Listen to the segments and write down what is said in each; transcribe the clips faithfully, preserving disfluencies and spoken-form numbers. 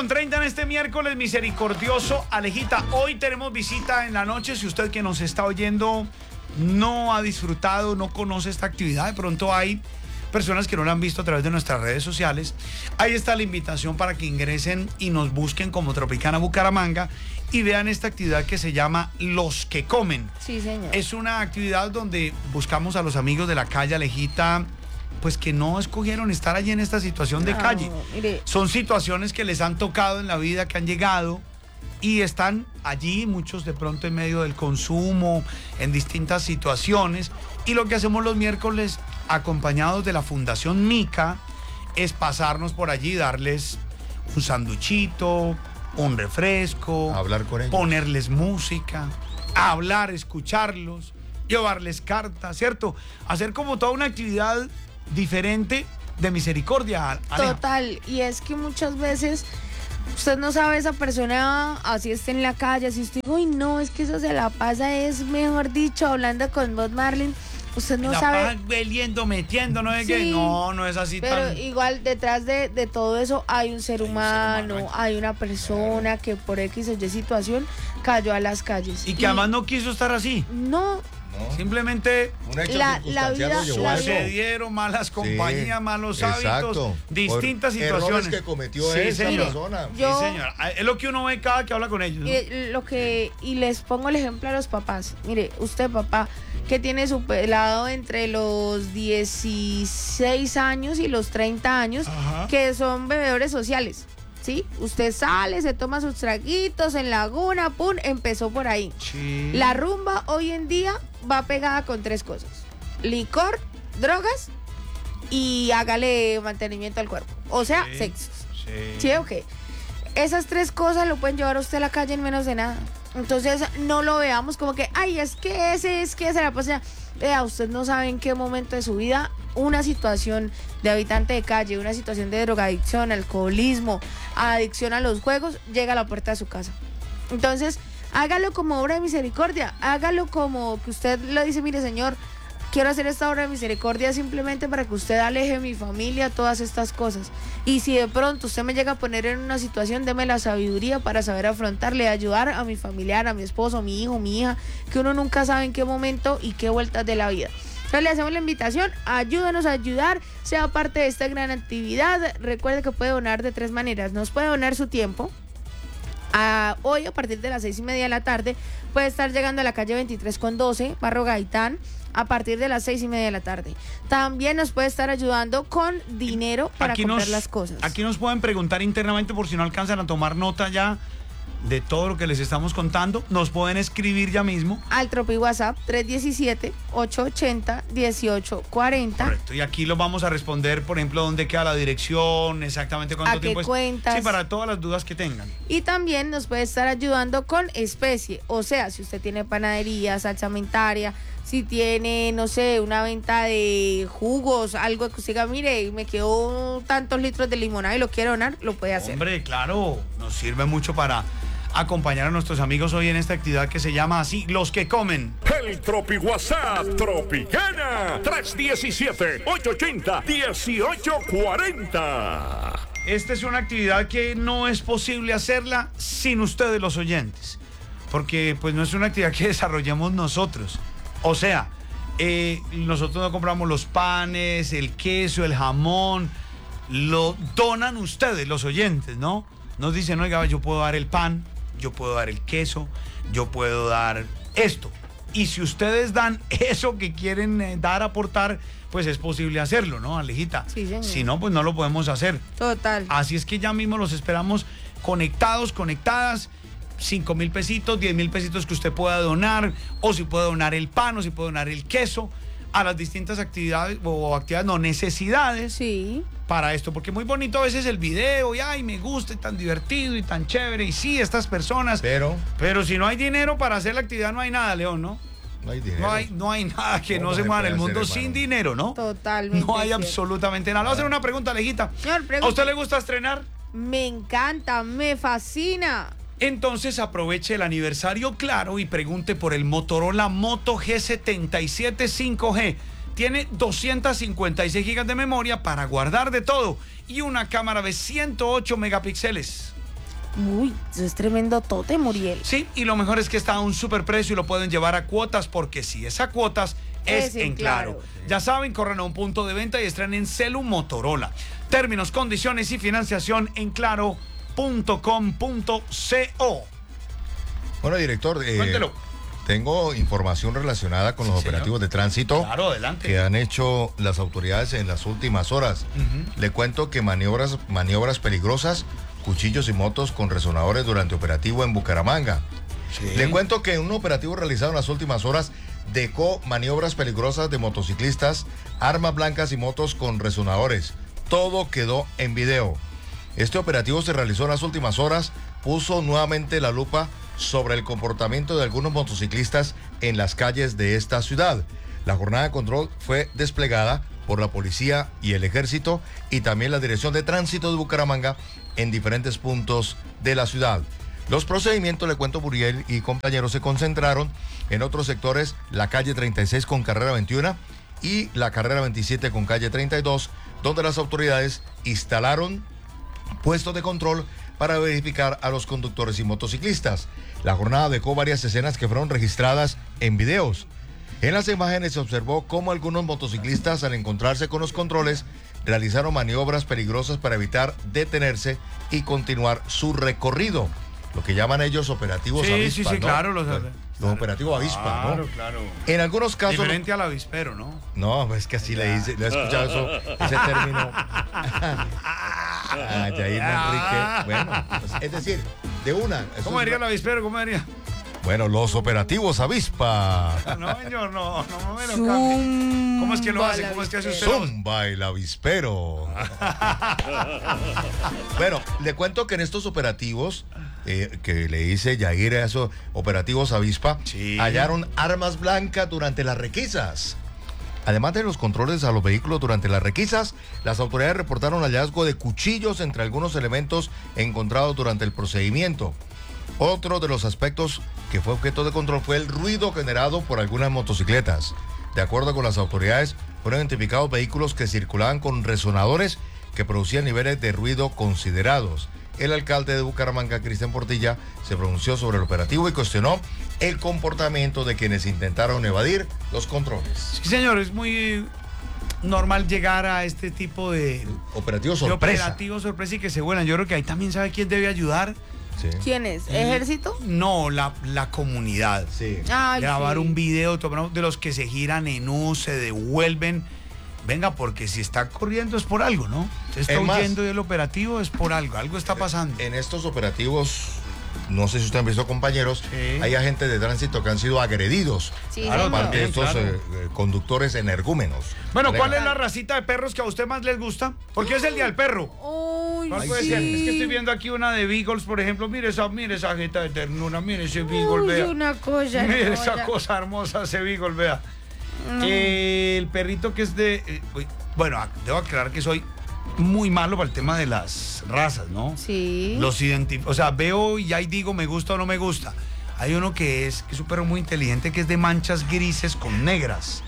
con treinta en este miércoles misericordioso. Alejita, hoy tenemos visita en la noche. Si usted que nos está oyendo no ha disfrutado, no conoce esta actividad, de pronto hay personas que no la han visto a través de nuestras redes sociales. Ahí está la invitación para que ingresen y nos busquen como Tropicana Bucaramanga y vean esta actividad que se llama Los que Comen. Sí, señor. Es una actividad donde buscamos a los amigos de la calle, Alejita, pues que no escogieron estar allí en esta situación de No, calle. mire. Son situaciones que les han tocado en la vida, que han llegado y están allí, muchos de pronto en medio del consumo, en distintas situaciones. Y lo que hacemos los miércoles, acompañados de la Fundación Mica, es pasarnos por allí, darles un sanduchito, un refresco, hablar con ellos, ponerles música, hablar, escucharlos, llevarles cartas, ¿cierto? Hacer como toda una actividad diferente de misericordia, Aleja. Total, y es que muchas veces usted no sabe esa persona, así está en la calle, así usted, uy, no, es que eso se la pasa, es mejor dicho, hablando con Bob Marley. Usted no la sabe. Beliendo, metiendo, no es Sí, que no, no es así pero tan. igual detrás de, de todo eso hay un ser Hay un ser humano, humano. hay una persona que por X o Y situación cayó a las calles. Y que además no quiso estar así. No, ¿no? Simplemente Un hecho La- circunstancial la vida- lo llevó la a vida- eso. sucedieron malas Sí, compañías, malos hábitos, exacto. distintas Por situaciones. errores que cometió Sí, esa señor. persona. Yo- Sí, señor. Es lo que uno ve cada que habla con ellos, ¿no? y, lo que, y les pongo el ejemplo a los papás. Mire, usted, papá, que tiene su pelado entre los dieciséis años y los treinta años, Ajá. que son bebedores sociales, ¿sí? Usted sale, se toma sus traguitos en Laguna, pum, empezó por ahí. Sí. La rumba hoy en día va pegada con tres cosas: licor, drogas y hágale mantenimiento al cuerpo. O sea, Sí, sexo. Sí. ¿Sí o qué? Esas tres cosas lo pueden llevar a usted a la calle en menos de nada. Entonces no lo veamos como que, ay, es que ese, es que ese la pasa. Vea, usted no sabe en qué momento de su vida una situación de habitante de calle, una situación de drogadicción, alcoholismo, adicción a los juegos, llega a la puerta de su casa. Entonces, hágalo como obra de misericordia, hágalo como que usted le dice, mire, señor, quiero hacer esta obra de misericordia simplemente para que usted aleje a mi familia, todas estas cosas. Y si de pronto usted me llega a poner en una situación, deme la sabiduría para saber afrontarle, ayudar a mi familiar, a mi esposo, a mi hijo, mi hija, que uno nunca sabe en qué momento y qué vueltas de la vida. Entonces le hacemos la invitación, ayúdanos a ayudar, sea parte de esta gran actividad. Recuerde que puede donar de tres maneras. Nos puede donar su tiempo. A, hoy a partir de las seis y media de la tarde puede estar llegando a la calle veintitrés con doce, Barrio Gaitán, a partir de las seis y media de la tarde. También nos puede estar ayudando con dinero para Aquí comprar nos, las cosas. Aquí nos pueden preguntar internamente, por si no alcanzan a tomar nota ya de todo lo que les estamos contando. Nos pueden escribir ya mismo. Al Tropi WhatsApp tres uno siete, ocho ocho cero, uno ocho cuatro cero. Correcto. Y aquí los vamos a responder, por ejemplo, dónde queda la dirección, exactamente cuánto ¿A qué tiempo es. cuentas? Sí, para todas las dudas que tengan. Y también nos puede estar ayudando con especie. O sea, si usted tiene panadería, salsamentaria, si tiene, no sé, una venta de jugos, algo que usted diga, mire, me quedó tantos litros de limonada y lo quiero donar, lo puede hacer. Hombre, claro, nos sirve mucho para acompañar a nuestros amigos hoy en esta actividad que se llama así, Los que Comen. El Tropi WhatsApp Tropicana tres uno siete, ocho ocho cero, uno ocho cuatro cero. Esta es una actividad que no es posible hacerla sin ustedes, los oyentes, porque pues no es una actividad que desarrollemos nosotros. O sea, eh, nosotros no compramos los panes, el queso, el jamón, lo donan ustedes, los oyentes, ¿no? Nos dicen, oiga, yo puedo dar el pan, yo puedo dar el queso, yo puedo dar esto. Y si ustedes dan eso que quieren eh, dar, aportar, pues es posible hacerlo, ¿no, Alejita? Sí, señor. Si no, pues no lo podemos hacer. Total. Así es que ya mismo los esperamos conectados, conectadas. cinco mil pesitos, diez mil pesitos que usted pueda donar, o si puede donar el pan, o si puede donar el queso, a las distintas actividades, o actividades, no, necesidades. Sí. Para esto, porque muy bonito a veces el video, y ay, me gusta, y tan divertido, y tan chévere, y sí, estas personas. Pero Pero si no hay dinero para hacer la actividad, no hay nada, León, ¿no? no hay dinero. No hay, no hay nada que No, no, no se se mueva en puede el mundo hacer, sin hermano. dinero, ¿no? Totalmente No hay cierto. absolutamente nada. Le voy a hacer una pregunta, Alejita. Señor, ¿A pregunte. usted le gusta estrenar? Me encanta, me fascina. Entonces aproveche el aniversario Claro y pregunte por el Motorola Moto G setenta y siete cinco G. Tiene doscientos cincuenta y seis gigas de memoria para guardar de todo y una cámara de ciento ocho megapíxeles. Uy, eso es tremendo tote, Muriel. Sí, y lo mejor es que está a un super precio y lo pueden llevar a cuotas, porque si es a cuotas, es, Es en en Claro. Claro. Ya saben, corran a un punto de venta y estrenen Celu Motorola. Términos, condiciones y financiación en claro punto com punto co. Bueno, director, eh, Cuéntelo. tengo información relacionada con los Sí, señor. operativos de tránsito Claro, adelante. que han hecho las autoridades en las últimas horas. Ujú. Le cuento que maniobras, maniobras peligrosas, cuchillos y motos con resonadores durante operativo en Bucaramanga. Sí. Le cuento que un operativo realizado en las últimas horas dejó maniobras peligrosas de motociclistas, armas blancas y motos con resonadores. Todo quedó en video. Este operativo se realizó en las últimas horas, puso nuevamente la lupa sobre el comportamiento de algunos motociclistas en las calles de esta ciudad. La jornada de control fue desplegada por la policía y el ejército y también la Dirección de Tránsito de Bucaramanga en diferentes puntos de la ciudad. Los procedimientos, le cuento, Muriel y compañeros, se concentraron en otros sectores, la calle treinta y seis con carrera veintiuno y la carrera veintisiete con calle treinta y dos, donde las autoridades instalaron puestos de control para verificar a los conductores y motociclistas. La jornada dejó varias escenas que fueron registradas en videos. En las imágenes se observó cómo algunos motociclistas, al encontrarse con los controles, realizaron maniobras peligrosas para evitar detenerse y continuar su recorrido. Lo que llaman ellos operativos Sí, avispa, sí, sí, ¿no? claro, los- Los, los operativos avispa, Claro, ¿no? claro. En algunos casos... Diferente al avispero, ¿no? No, es que así le dice, le he escuchado eso, ese término. Ah, Yair Manrique. Bueno, pues, es decir, de una. eso ¿Cómo es- diría el avispero? ¿Cómo diría? Bueno, los operativos avispa. No, señor, no, no me lo cambie. ¿Cómo es que lo hace? ¿Cómo es que hace usted? Zumba el avispero. Bueno, le cuento que en estos operativos eh, que le hice Yair a esos operativos avispa, Sí. hallaron armas blancas durante las requisas. Además de los controles a los vehículos durante las requisas, las autoridades reportaron hallazgo de cuchillos entre algunos elementos encontrados durante el procedimiento. Otro de los aspectos que fue objeto de control fue el ruido generado por algunas motocicletas. De acuerdo con las autoridades, fueron identificados vehículos que circulaban con resonadores que producían niveles de ruido considerados. El alcalde de Bucaramanga, Cristian Portilla, se pronunció sobre el operativo y cuestionó el comportamiento de quienes intentaron evadir los controles. Sí, señor, es muy normal llegar a este tipo de, Operativo de sorpresa. operativos sorpresa y que se vuelan. Yo creo que ahí también sabe quién debe ayudar. Sí. ¿Quién es? ¿Ejército? No, la, la comunidad. Sí. Ay, Grabar sí. un video tomar- de los que se giran en U, se devuelven. Venga, porque si está corriendo es por algo, ¿no? Se está Es más, huyendo del operativo es por algo, algo está pasando. En estos operativos, no sé si ustedes han visto, compañeros, Sí. hay agentes de tránsito que han sido agredidos Sí, Claro, señor. por parte de estos claro. eh, eh, conductores energúmenos. Bueno, ¿cuál es Alegan- la racita de perros que a usted más les gusta? Porque es el día del perro. Uy, ¿Cuál Ay, puede sí. ser? Es que estoy viendo aquí una de Beagles, por ejemplo. Mire esa, mire esa jeta de ternura, mire ese Beagle, Uy, vea. una cosa. Mire esa hermosa. cosa hermosa, ese Beagle, vea. Mm. Eh, el perrito que es de... eh, uy, bueno, ac- debo aclarar que soy muy malo para el tema de las razas, ¿no? Sí. Los identifico, o sea, veo y ahí digo me gusta o no me gusta. Hay uno que es, que es un perro muy inteligente, que es de manchas grises con negras.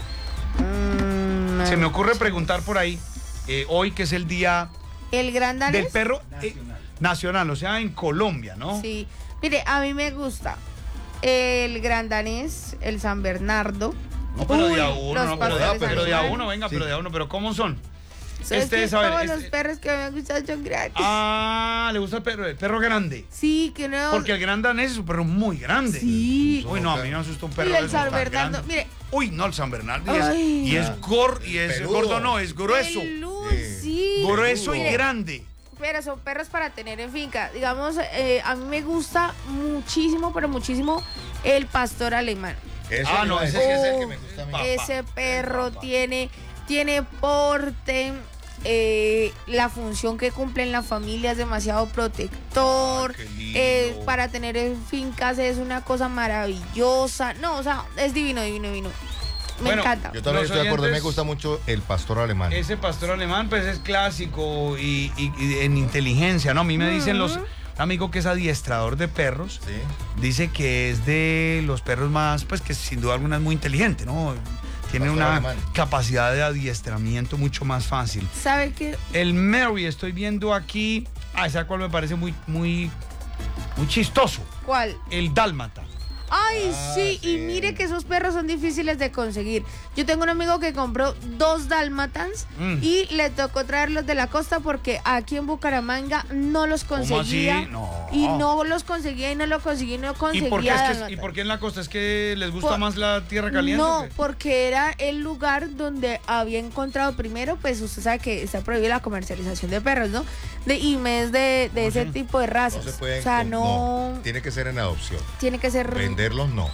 Mm, no. Se me ocurre preguntar por ahí, eh, hoy que es el día ¿El gran del danés? perro eh, nacional, o sea, en Colombia, ¿no? Sí. Mire, a mí me gusta el gran danés, el San Bernardo. No, pero de a Uy, uno, los no, pero de a, pastores pero de a alemanes. uno, venga, Sí. pero de a uno, pero ¿cómo son? ¿Sabes Este que es, a ver, todos este- los perros que me gustan son grandes? Ah, le gusta el perro, el perro grande. Sí, que no. Porque el gran danés es un perro muy grande. Sí. Uy, no, a mí me asusta un perro. Y de el esos San tan Bernardo, grande. mire. Uy, no, el San Bernardo. Y es, Ay. y es gor, y es Peludo. gordo, no, es grueso. Peludo, Sí. sí. Grueso y Mire, grande. Pero son perros para tener en finca. Digamos, eh, a mí me gusta muchísimo, pero muchísimo el pastor alemán. Eso Ah, le no, iba a ese decir. sí es Ese el que me gusta a mí. Papá. Ese perro papá. tiene, tiene porte, eh, la función que cumple en la familia es demasiado protector. Ay, qué lindo. eh, para tener en fincas es una cosa maravillosa. No, o sea, es divino, divino, divino. Me Bueno, encanta. Yo también Los estoy de acuerdo, me oyentes- gusta mucho el pastor alemán. Ese pastor alemán, pues es clásico y, y- y en inteligencia, ¿no? A mí me dicen los. Un amigo que es adiestrador de perros, Sí. dice que es de los perros más, pues que sin duda alguna es muy inteligente, ¿no? Tiene Pastor una alemán. capacidad de adiestramiento mucho más fácil. ¿Sabe qué? El Mary, estoy viendo aquí. Ah, esa cual me parece muy, muy muy chistoso. ¿Cuál? El dálmata. Ay, Ah, sí, sí. y mire que esos perros son difíciles de conseguir. Yo tengo un amigo que compró dos dálmatas Mm. y le tocó traerlos de la costa porque aquí en Bucaramanga no los ¿Cómo conseguía. así? No. Y no los conseguía y no lo conseguía y no ¿Y conseguía por, qué es que- dálmatas. ¿Y por qué en la costa? ¿Es que les gusta Por- más la tierra caliente? o No, qué? porque era el lugar donde había encontrado primero, pues usted sabe que está prohibida la comercialización de perros, ¿no? De y mes de, de ¿Cómo ese así? tipo de No razas. se pueden. o sea, com- no, Tiene que ser en adopción. tiene que ser. Venderlos no.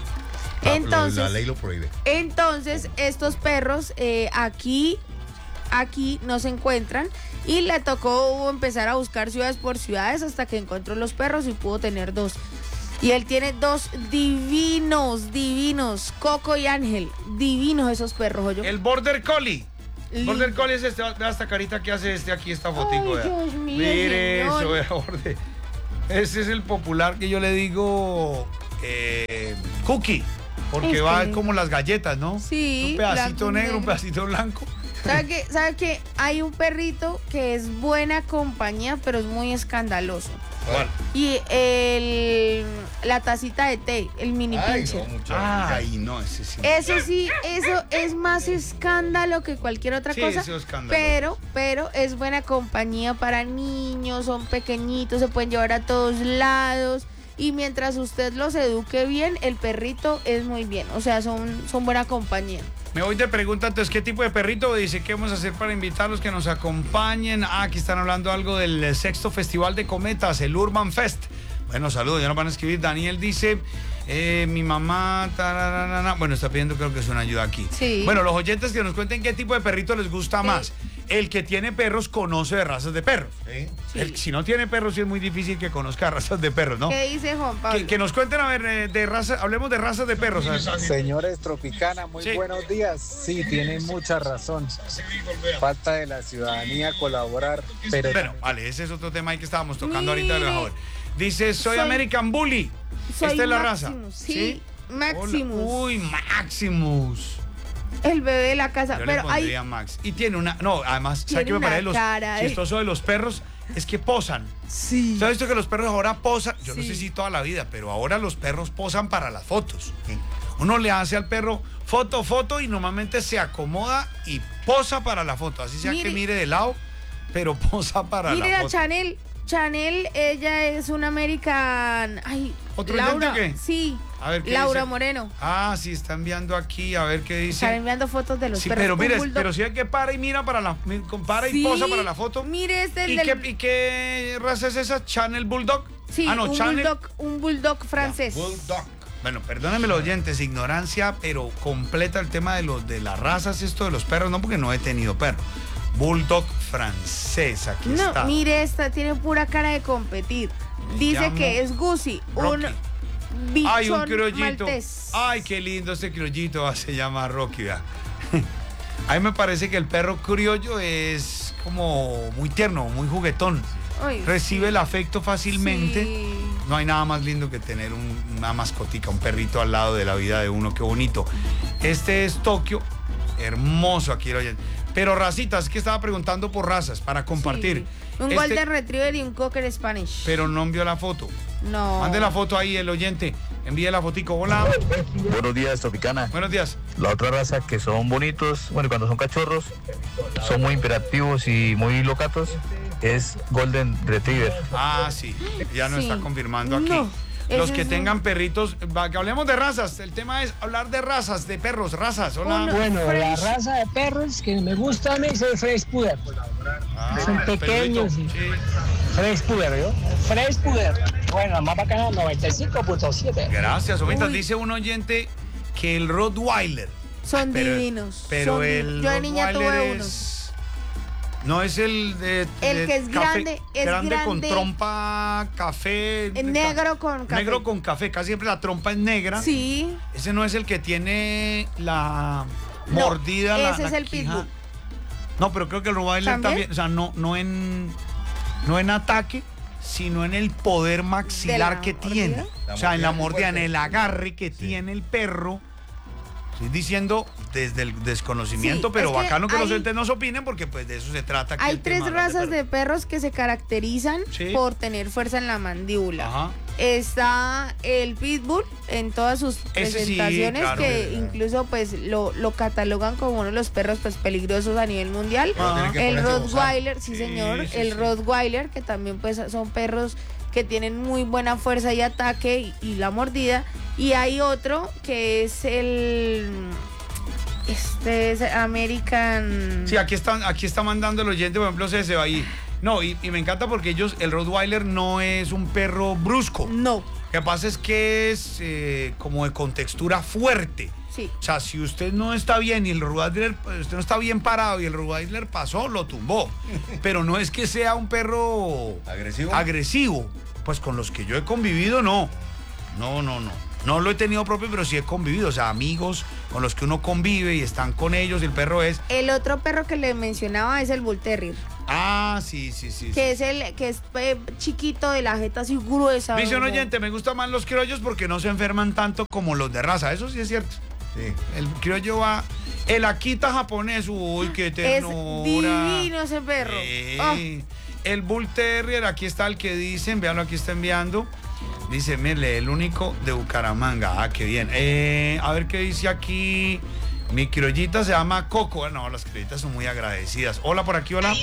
La- lo- Entonces, la ley lo prohíbe. Entonces, estos perros eh, aquí, aquí no se encuentran y le tocó empezar a buscar ciudades por ciudades hasta que encontró los perros y pudo tener dos. Y él tiene dos divinos, divinos, Coco y Ángel, divinos esos perros, oye. El Border Collie. El Lindo. Border Collie es este, vea esta carita que hace este aquí, esta fotico. Ay, vea. Dios mío, Mire señor. eso, vea, Border. Ese es el popular que yo le digo eh, cookie, porque Este. va como las galletas, ¿no? Sí, Un pedacito blanco y negro, un negro. pedacito blanco. ¿Sabe que, ¿Sabe que hay un perrito que es buena compañía, pero es muy escandaloso? ¿Cuál? Y el, la tacita de té, el mini Ay, pincher. no, muchacho. Ay, no, ese sí. Eso sí, eso es más escándalo que cualquier otra Sí, cosa. eso es escándalo. Pero, pero es buena compañía para niños, son pequeñitos, se pueden llevar a todos lados. Y mientras usted los eduque bien, el perrito es muy bien. O sea, son, son buena compañía. Me voy de pregunta, entonces, ¿qué tipo de perrito? Dice, ¿qué vamos a hacer para invitarlos que nos acompañen? Ah, aquí están hablando algo del sexto Festival de Cometas, el Urban Fest. Bueno, saludos, ya nos van a escribir. Daniel dice, eh, mi mamá, tararana. Bueno, está pidiendo, creo que es una ayuda aquí. Sí. Bueno, los oyentes que nos cuenten qué tipo de perrito les gusta más. El que tiene perros conoce de razas de perros. ¿Sí? Sí. El- si no tiene perros, sí es muy difícil que conozca razas de perros, ¿no? ¿Qué dice Juan Pablo? Que, que nos cuenten, a ver, eh, de razas, hablemos de razas de perros. a ver. Señores Tropicana, muy Sí. buenos días. Sí, tienen mucha razón. Falta de la ciudadanía colaborar, pero Bueno, vale, ese es otro tema ahí que estábamos tocando Mire. ahorita. Mejor. Dice, soy, Soy- American Bully. Soy Esta es la raza. Maximus, sí, Maximus. Hola. Uy, Maximus. El bebé de la casa. Yo le Pero hay, pondría Max. Y tiene una... No, además, Tiene ¿sabes qué me una parece los cara de- chistoso de los perros? Es que posan. sí. ¿Sabes visto que los perros ahora posan? Yo no Sí. sé si toda la vida, pero ahora los perros posan para las fotos. Uno le hace al perro foto, foto y normalmente se acomoda y posa para la foto. Así sea Mire. que mire de lado, pero posa para Mire la a foto. Chanel. Chanel, ella es una American. Ay, ¿Otro Laura. oyente o qué? Sí. A ver, ¿qué Laura dice? Moreno. Ah, sí, está enviando aquí, a ver qué Están dice. enviando fotos de los Sí, perros. pero Un mire, bulldog. pero si hay que para y mira para la... Para y Sí, posa para la foto. Mire este el ¿Y del- qué, ¿Y qué raza es esa? ¿Channel Bulldog? Sí, ah, no, un Channel... bulldog, un bulldog francés. Bulldog. Bueno, perdónenme los oyentes, ignorancia, pero completa el tema de los de las razas, esto de los perros, no porque no he tenido perro. Bulldog francés, aquí No, está. mire esta, tiene pura cara de competir. Me Dice llamo que es Guzzi, un Rocky. bichón Ay, un criollito. maltés. Ay, qué lindo este criollito, se llama Rocky, vea. A mí me parece que el perro criollo es como muy tierno, muy juguetón. Ay, Recibe el afecto fácilmente. sí. No hay nada más lindo que tener un- una mascotica, un perrito al lado de la vida de uno, qué bonito. Este es Tokio, hermoso aquí lo oyen. Pero racitas, es que estaba preguntando por razas para compartir. Sí. Un Este- Golden Retriever y un Cocker Spanish. Pero no envió la foto. no. Mande la foto ahí, el oyente. Envíe la fotico. Hola. Buenos días, Tropicana. Buenos días. La otra raza que son bonitos, bueno, cuando son cachorros, son muy imperativos y muy locatos, es Golden Retriever. Ah, sí. Ya nos Sí. está confirmando aquí. No, Los ese que es un- tengan perritos, va, que hablemos de razas. El tema es hablar de razas, de perros, razas. Hola. Uno- Bueno, la French. raza de perros que me gusta a mí es el French Poodle. Ah, son el pequeños, perrito. sí. Sí. French Poodle, ¿yo? French Poodle. Bueno, la más bacana, noventa y cinco punto siete. Gracias, Omitas. Uy. Dice un oyente que el Rottweiler. Son Pero- divinos. Pero son el div- Yo de niña Rottweiler tuve uno. es... No es el de... El de que es grande, es grande con grande. trompa café. Eh, negro con café. Negro con café, casi siempre la trompa es negra. Sí. Ese no es el que tiene la No, mordida, la, ese es la el quija. pitbull. No, pero creo que el Rottweiler ¿También? también, o sea, no, no en no en ataque, sino en el poder maxilar la que mordida. tiene. La O sea, en la mordida mordida, en fuerte. el agarre que tiene el perro. Estoy diciendo desde el desconocimiento, Sí, pero es que bacano que hay- los oyentes nos opinen porque pues de eso se trata. aquí Hay el tres tema, hablar razas de perros. perros que se caracterizan Sí. por tener fuerza en la mandíbula. Ajá. Está el pitbull en todas sus Ese sí, presentaciones, claro. que Sí, incluso pues lo, lo catalogan como uno de los perros pues peligrosos a nivel mundial. Pero tienen que El ponerse bozal. Rottweiler, sí, Sí, señor, sí, el sí. Rottweiler, que también pues son perros que tienen muy buena fuerza y ataque y, y la mordida. Y hay otro que es el este es American. Sí, aquí están, aquí está mandando el oyente, por ejemplo, se va ahí. No, y, y me encanta porque ellos, el Rottweiler no es un perro brusco. No, Lo que pasa es que es eh, como de contextura fuerte. sí. O sea, si usted no está bien y el Rottweiler, usted no está bien parado y el Rottweiler pasó, lo tumbó. Pero no es que sea un perro ¿Agresivo? agresivo. Pues con los que yo he convivido, no. No, no, no. No lo he tenido propio, pero sí he convivido. O sea, amigos con los que uno convive y están con ellos y el perro es. El otro perro que le mencionaba es el Bull Terrier, Ah, sí, sí, sí. que es el que es eh, chiquito, de la jeta así gruesa. Me dice un o sea. oyente, me gustan más los criollos porque no se enferman tanto como los de raza. Eso sí es cierto. Sí. El criollo va. El Akita japonés, uy, qué Es ternura. divino ese perro. Sí. Ah, El Bull Terrier, aquí está el que dicen, véanlo, aquí está enviando. Dice, mire, el único de Bucaramanga. Ah, qué bien. Eh, a ver qué dice aquí. Mi criollita se llama Coco. Ah, no, las criollitas son muy agradecidas. Hola, por aquí, hola.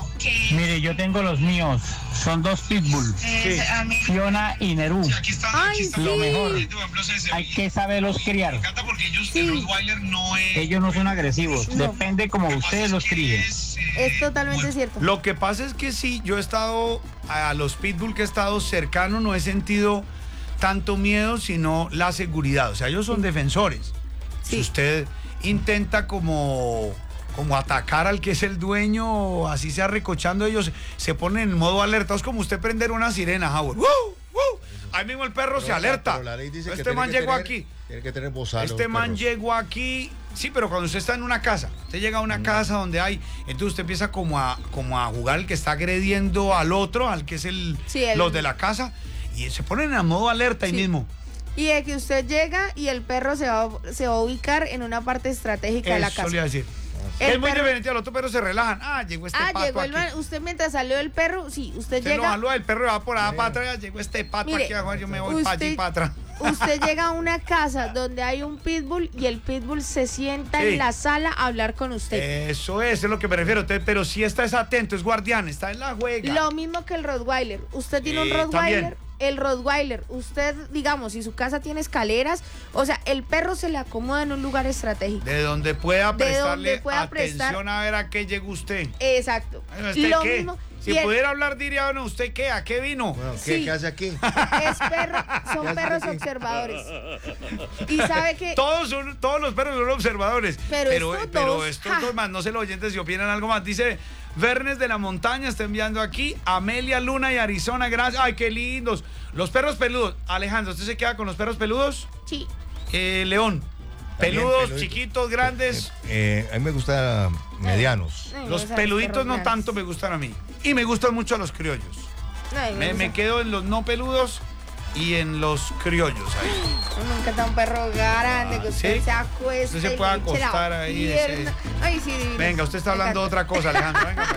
Mire, yo tengo los míos. Son dos pitbull. Sí. Fiona y Nerú. Aquí está, Ay, está. Lo sí. mejor. Por ejemplo, se- se- Hay que saberlos criar. Me encanta porque ellos, Sí. el Rottweiler no es. Ellos no son agresivos. No. Depende como ustedes los críen. Es, eh, Es totalmente cierto. Lo que pasa es que sí, yo he estado, a los pitbull que he estado cercano, no he sentido tanto miedo, sino la seguridad. O sea, ellos son defensores. Si Sí. usted intenta como, como atacar al que es el dueño, así sea recochando, ellos se ponen en modo alerta. Es como usted prender una sirena, Howard. ¡Woo! ¡Woo! Ahí mismo el perro Pero se la- alerta. pero la ley dice que Este tiene man que llegó tener- aquí. Tiene que tener bozal. Este los man perros. llegó aquí. Sí, pero cuando usted está en una casa, usted llega a una casa donde hay, entonces usted empieza como a, como a jugar el que está agrediendo al otro, al que es el, Sí, el- los de la casa, y se ponen a modo alerta ahí Sí. mismo. Y de que usted llega y el perro se va, se va a ubicar en una parte estratégica de la Eso casa. le iba a decir. El es muy perro- diferente al otro, pero se relajan. Ah, llegó este Ah, pato llegó el aquí. man. Usted mientras salió el perro, sí, usted Se lo llega. jaló, el perro va por allá para atrás, llegó este pato Mire, aquí abajo, yo me voy para allí usted- para atrás. Usted llega a una casa donde hay un pitbull y el pitbull se sienta Sí. en la sala a hablar con usted. Eso es, es lo que me refiero. Te- Pero si está es atento, es guardián, está en la juega. Lo mismo que el Rottweiler. Usted tiene un Eh, Rottweiler. también. El Rottweiler, usted, digamos, si su casa tiene escaleras, o sea, el perro se le acomoda en un lugar estratégico. De donde pueda De prestarle donde pueda atención prestar- a ver a qué llegó usted. Exacto. Bueno, ¿usted Lo qué? mismo. Si y el- pudiera hablar, diría, bueno, ¿usted qué? ¿A qué vino? Bueno, ¿qué, Sí. qué hace aquí? es perro, son Ya sé perros que- observadores. Y sabe que Todos, son, todos los perros son observadores. Pero estos pero dos, estos ja. dos más, no sé los oyentes si opinan algo más. Dice Vernes de la Montaña, está enviando aquí. Amelia Luna y Arizona, gracias. Ay, qué lindos. Los perros peludos. Alejandro, ¿usted se queda con los perros peludos? sí. Eh, León. También Peludos, peluditos. chiquitos, grandes. Eh, a mí me gustan medianos. Ay, Los no, peluditos perros no grandes. tanto me gustan a mí. Y me gustan mucho a los criollos. Ay, Me, me me gusta. quedo en los no peludos y en los criollos ahí. Me encanta un perro grande que usted ¿sí? se acueste. Usted se y puede le eche la acostar ahí, pierna. ese- Ay, sí, divino. Venga, usted está Me hablando de encanta. otra cosa, Alejandro. Venga.